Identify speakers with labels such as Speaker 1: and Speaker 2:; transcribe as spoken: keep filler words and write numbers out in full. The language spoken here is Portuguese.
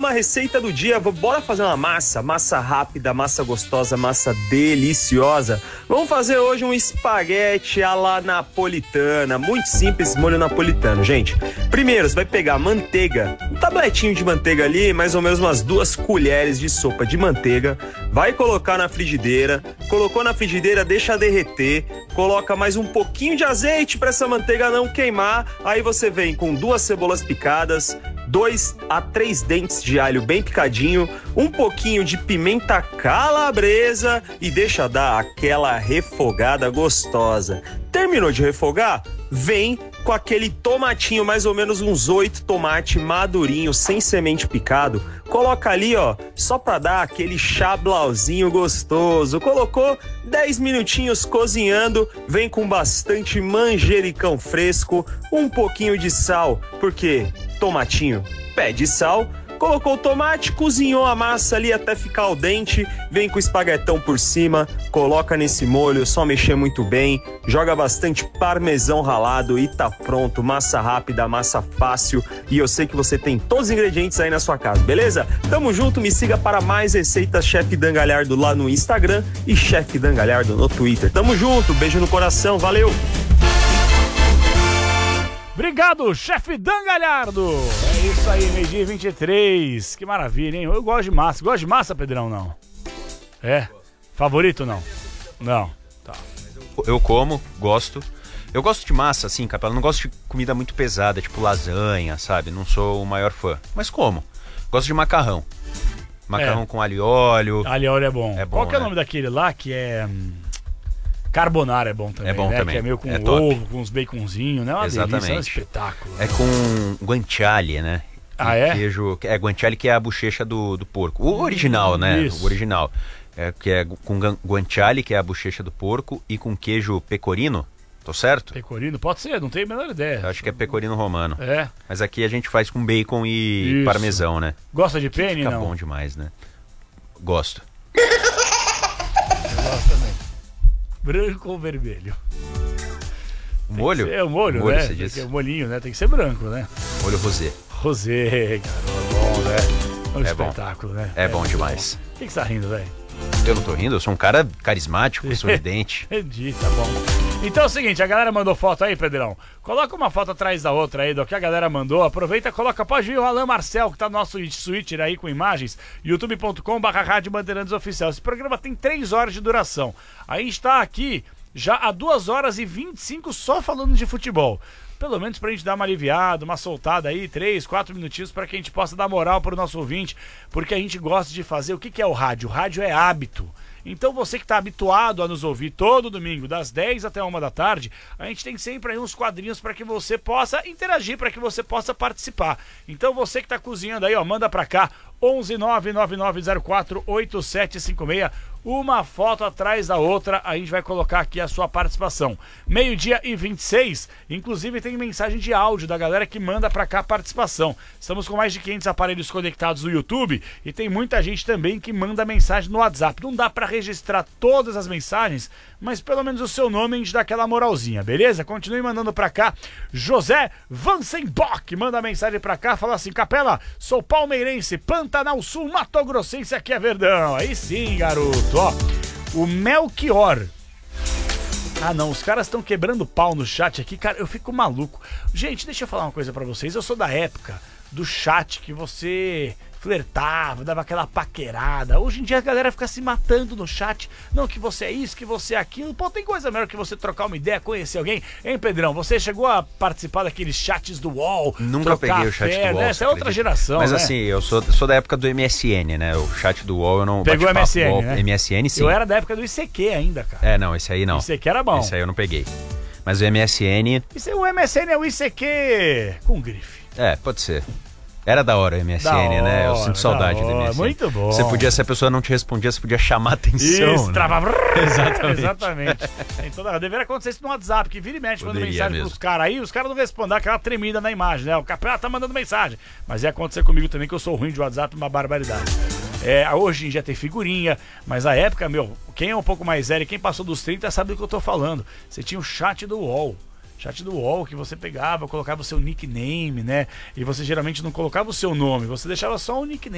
Speaker 1: uma receita do dia. Bora fazer uma massa, massa rápida, massa gostosa, massa deliciosa. Vamos fazer hoje um espaguete à la napolitana, muito simples, molho napolitano, gente. Primeiro, você vai pegar manteiga, um tabletinho de manteiga ali, mais ou menos umas duas colheres de sopa de manteiga, vai colocar na frigideira, colocou na frigideira, deixa derreter, coloca mais um pouquinho de azeite para essa manteiga não queimar, aí você vem com duas cebolas picadas, dois a três dentes de alho bem picadinho, um pouquinho de pimenta calabresa e deixa dar aquela refogada gostosa. Terminou de refogar? Vem com aquele tomatinho, mais ou menos uns oito tomates madurinhos, sem semente picado. Coloca ali, ó, só pra dar aquele chablauzinho gostoso. Colocou dez minutinhos cozinhando, vem com bastante manjericão fresco, um pouquinho de sal, porque tomatinho pede sal. Colocou o tomate, cozinhou a massa ali até ficar al dente, vem com o espaguetão por cima, coloca nesse molho, só mexer muito bem, joga bastante parmesão ralado e tá pronto. Massa rápida, massa fácil, e eu sei que você tem todos os ingredientes aí na sua casa, beleza? Tamo junto, me siga para mais receitas Chefe Dan Galhardo lá no Instagram e Chefe Dan Galhardo no Twitter. Tamo junto, beijo no coração, valeu!
Speaker 2: Obrigado, Chefe Dan Galhardo. É isso aí, meio-dia e vinte e três. Que maravilha, hein? Eu gosto de massa. Gosta de massa, Pedrão, não? É? Favorito, não? Não. Tá.
Speaker 3: Eu como, gosto. Eu gosto de massa, assim, Capela. Não gosto de comida muito pesada, tipo lasanha, sabe? Não sou o maior fã. Mas como. Gosto de macarrão. Macarrão
Speaker 2: É.
Speaker 3: com alho e óleo.
Speaker 2: Alho e óleo é bom.
Speaker 3: É bom,
Speaker 2: Qual que é o
Speaker 3: né?
Speaker 2: nome daquele lá que é... hum, Carbonara é bom também,
Speaker 3: É bom
Speaker 2: né?
Speaker 3: também.
Speaker 2: Que é meio com
Speaker 3: É top.
Speaker 2: ovo, com uns baconzinhos, né? Uma
Speaker 3: Exatamente.
Speaker 2: delícia, é um espetáculo.
Speaker 3: É com guanciale, né?
Speaker 2: Ah,
Speaker 3: E
Speaker 2: é?
Speaker 3: Queijo, é guanciale, que é a bochecha do, do porco. O original, né?
Speaker 2: Isso.
Speaker 3: O original. É, que é com gan- guanciale, que é a bochecha do porco, e com queijo pecorino. Tô certo?
Speaker 2: Pecorino? Pode ser, não tenho a menor ideia.
Speaker 3: Eu acho que é pecorino romano.
Speaker 2: É.
Speaker 3: Mas aqui a gente faz com bacon e
Speaker 2: Isso.
Speaker 3: parmesão, né?
Speaker 2: Gosta de penne,
Speaker 3: Fica
Speaker 2: não?
Speaker 3: bom demais, né? Gosto.
Speaker 2: Eu gosto também. Branco ou vermelho?
Speaker 3: O molho?
Speaker 2: É o molho,
Speaker 3: molho,
Speaker 2: né?
Speaker 3: você
Speaker 2: Tem
Speaker 3: disse.
Speaker 2: que- O molhinho, né? Tem que ser branco, né?
Speaker 3: Molho rosé.
Speaker 2: Rosé, cara, é bom, né? É um
Speaker 3: É bom.
Speaker 2: espetáculo, né?
Speaker 3: É bom
Speaker 2: muito
Speaker 3: demais.
Speaker 2: O que, que você tá rindo, velho?
Speaker 3: Eu não tô rindo, eu sou um cara carismático, sorridente.
Speaker 2: Entendi, tá bom. Então é o seguinte, a galera mandou foto aí, Pedrão. Coloca uma foto atrás da outra aí do que a galera mandou. Aproveita e coloca, pode vir o Alan Marcel, que tá no nosso Twitter aí com imagens, youtube ponto com barra rádio bandeirantes oficial. Esse programa tem três horas de duração. A gente tá aqui já há duas horas e vinte e cinco só falando de futebol. Pelo menos pra gente dar uma aliviada, uma soltada aí, três, quatro minutinhos pra que a gente possa dar moral pro nosso ouvinte, porque a gente gosta de fazer. O que que é o rádio? O rádio é hábito. Então você que está habituado a nos ouvir todo domingo, das dez até uma da tarde, a gente tem sempre aí uns quadrinhos para que você possa interagir, para que você possa participar. Então você que está cozinhando aí, ó, manda para cá, onze nove nove nove zero quatro oito sete cinco seis, uma foto atrás da outra, a gente vai colocar aqui a sua participação. Meio-dia e vinte e seis, inclusive tem mensagem de áudio da galera que manda pra cá a participação. Estamos com mais de quinhentos aparelhos conectados no YouTube e tem muita gente também que manda mensagem no WhatsApp. Não dá pra registrar todas as mensagens, mas pelo menos o seu nome a gente dá aquela moralzinha, beleza? Continue mandando pra cá. José Vansenbock manda mensagem pra cá, fala assim: Capela, sou palmeirense, Pantanal Sul, Mato Grossense, aqui é Verdão. Aí sim, garoto, ó. O Melchior. Ah não, os caras estão quebrando pau no chat aqui, cara, eu fico maluco. Gente, deixa eu falar uma coisa pra vocês, eu sou da época do chat que você flertava, dava aquela paquerada. Hoje em dia a galera fica se matando no chat. Não, que você é isso, que você é aquilo. Pô, tem coisa melhor que você trocar uma ideia, conhecer alguém. Hein, Pedrão? Você chegou a participar daqueles chats do U O L?
Speaker 3: Nunca peguei o chat do U O L.
Speaker 2: Né? Essa é outra geração,
Speaker 3: Mas
Speaker 2: né?
Speaker 3: assim, eu sou, sou da época do M S N, né? O chat do U O L eu não...
Speaker 2: Pegou o M S N,
Speaker 3: U O L,
Speaker 2: né?
Speaker 3: M S N, sim.
Speaker 2: Eu era da época do I C Q ainda, cara.
Speaker 3: É, não, esse aí não.
Speaker 2: I C Q era bom.
Speaker 3: Esse aí eu não peguei. Mas o M S N...
Speaker 2: Isso, o M S N é o I C Q com grife.
Speaker 3: É, pode ser. Era da hora o M S N,
Speaker 2: Da
Speaker 3: né? Eu
Speaker 2: hora,
Speaker 3: sinto saudade
Speaker 2: da
Speaker 3: do M S N.
Speaker 2: hora, muito bom.
Speaker 3: Você podia, se a pessoa não te respondia, você podia chamar a atenção.
Speaker 2: Isso,
Speaker 3: né?
Speaker 2: travava.
Speaker 3: Exatamente.
Speaker 2: Exatamente. Tem toda... Deveria acontecer isso no WhatsApp, que vira e mexe, manda
Speaker 3: Poderia
Speaker 2: mensagem
Speaker 3: mesmo.
Speaker 2: pros caras aí, os caras não respondem, aquela tremida na imagem, né? O Capela tá mandando mensagem. Mas ia acontecer comigo também, que eu sou ruim de WhatsApp, uma barbaridade. É, hoje em dia tem figurinha, mas a época, meu, quem é um pouco mais velho, quem passou dos trinta sabe do que eu tô falando. Você tinha o chat do U O L. Chat do U O L que você pegava, colocava o seu nickname, né? E você geralmente não colocava o seu nome, você deixava só o nickname.